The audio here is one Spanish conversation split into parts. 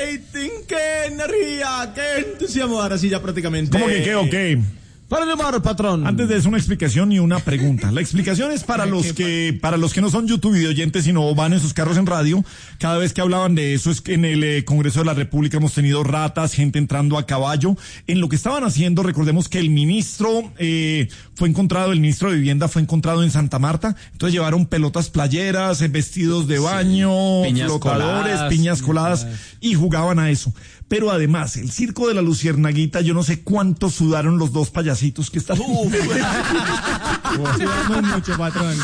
rating, qué energía, qué entusiasmo. Ahora sí ya prácticamente. ¿Cómo que qué o qué? Para el humor, patrón. Antes de eso, una explicación y una pregunta. La explicación es para los que no son YouTube videoyentes, sino van en sus carros en radio. Cada vez que hablaban de eso, es que en el Congreso de la República hemos tenido ratas, gente entrando a caballo. En lo que estaban haciendo, recordemos que el ministro de Vivienda fue encontrado en Santa Marta. Entonces llevaron pelotas playeras, vestidos de baño, flotadores, piñas coladas y jugaban a eso. Pero además, el circo de la Luciérnaguita, yo no sé cuánto sudaron los dos payasitos que están. Sudamos mucho, patrón.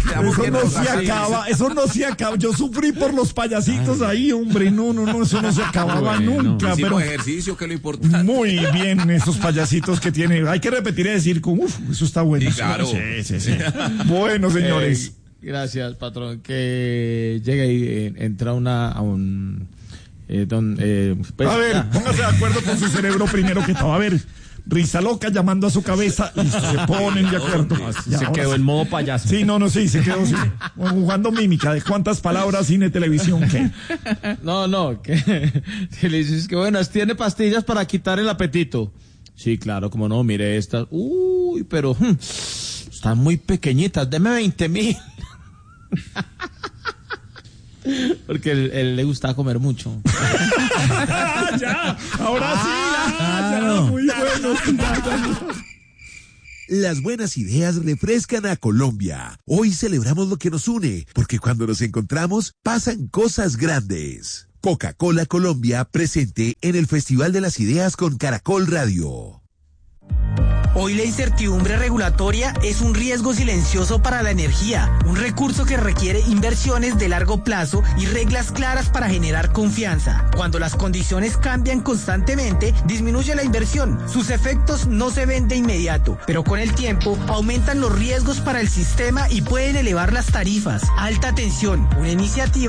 Eso no se acaba. Yo sufrí por los payasitos ahí, hombre. No, eso no se acababa nunca. Pero ejercicio, que es lo importante. Muy bien, esos payasitos que tiene. Hay que repetir el circo. Eso está bueno. Sí, claro. Sí. Bueno, señores. Gracias, patrón. Que llegue y entra a un... a ver, póngase de acuerdo con su cerebro primero que todo. A ver, risa loca llamando a su cabeza y se ponen de acuerdo. Se quedó en modo payaso. Sí, sí, se quedó así, jugando mímica de cuántas palabras, cine, televisión, ¿qué? Que le dices que buenas, tiene pastillas para quitar el apetito. Sí, claro, como no, mire estas. Uy, pero están muy pequeñitas, deme 20,000. Porque él le gusta comer mucho. Ya, ahora sí, ya, muy bueno. Las buenas ideas refrescan a Colombia. Hoy celebramos lo que nos une, porque cuando nos encontramos pasan cosas grandes. Coca-Cola Colombia presente en el Festival de las Ideas con Caracol Radio. Hoy la incertidumbre regulatoria es un riesgo silencioso para la energía, un recurso que requiere inversiones de largo plazo y reglas claras para generar confianza. Cuando las condiciones cambian constantemente, disminuye la inversión. Sus efectos no se ven de inmediato, pero con el tiempo aumentan los riesgos para el sistema y pueden elevar las tarifas. Alta tensión, una iniciativa